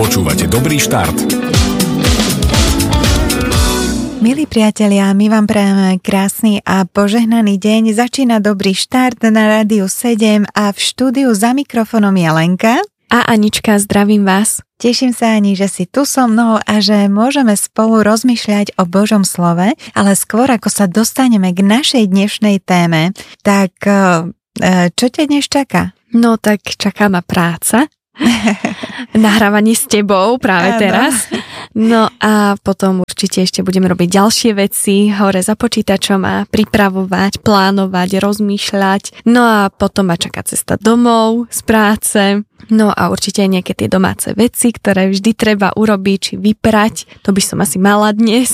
Počúvate Dobrý štart. Milí priatelia, my vám prajeme krásny a požehnaný deň. Začína Dobrý štart na Rádiu 7 a v štúdiu za mikrofónom je Lenka. A Anička, zdravím vás. Teším sa, Ani, že si tu so mnou a že môžeme spolu rozmýšľať o Božom slove, ale skôr ako sa dostaneme k našej dnešnej téme, tak čo ťa dnes čaká? No tak čaká ma práca. Nahrávanie s tebou práve teraz. No a potom určite ešte budeme robiť ďalšie veci hore za počítačom a pripravovať, plánovať, rozmýšľať. No a potom ma čaká cesta domov z práce. No a určite aj nejaké tie domáce veci, ktoré vždy treba urobiť, či vyprať. To by som asi mala dnes.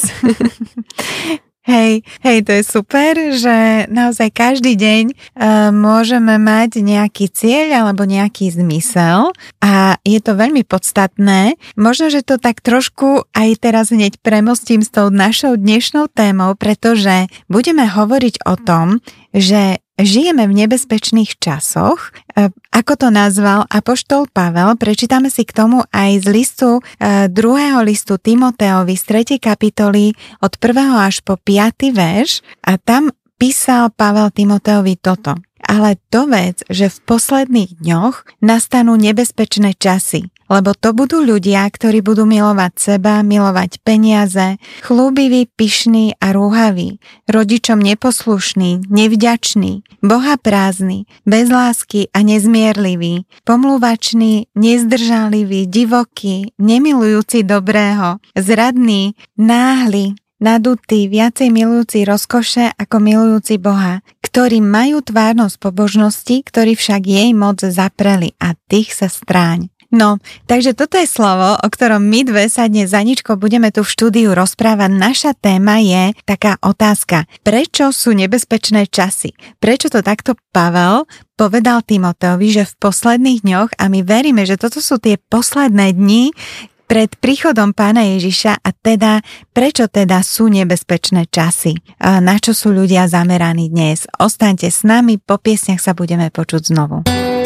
Hej, to je super, že naozaj každý deň môžeme mať nejaký cieľ alebo nejaký zmysel a je to veľmi podstatné. Možno, že to tak trošku aj teraz hneď premostím s tou našou dnešnou témou, pretože budeme hovoriť o tom, že žijeme v nebezpečných časoch, ako to nazval apoštol Pavel. Prečítame si k tomu aj z listu, druhého listu Timoteovi z 3. kapitoly od 1. až po 5. verš a tam písal Pavel Timoteovi toto. Ale to vec, že v posledných dňoch nastanú nebezpečné časy, lebo to budú ľudia, ktorí budú milovať seba, milovať peniaze, chlúbiví, pyšní a rúhaví, rodičom neposlušní, nevďační, bohaprázdni, bez lásky a nezmierliví, pomluvační, nezdržanliví, divokí, nemilujúci dobrého, zradní, náhli, nadutí, viacej milujúci rozkoše ako milujúci Boha, ktorí majú tvárnosť pobožnosti, ktorí však jej moc zapreli a tých sa stráň. No, takže toto je slovo, o ktorom my dve sa dnes za Aničkou budeme tu v štúdiu rozprávať. Naša téma je taká otázka. Prečo sú nebezpečné časy? Prečo to takto Pavel povedal Timoteovi, že v posledných dňoch, a my veríme, že toto sú tie posledné dni pred príchodom Pána Ježiša a teda, prečo teda sú nebezpečné časy? Na čo sú ľudia zameraní dnes? Ostaňte s nami, po piesniach sa budeme počuť znovu.